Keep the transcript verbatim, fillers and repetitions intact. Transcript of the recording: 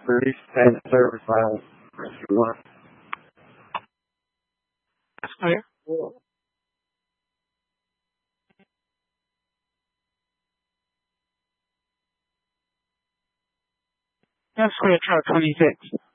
release and service file. That's clear. That's clear, truck twenty-six.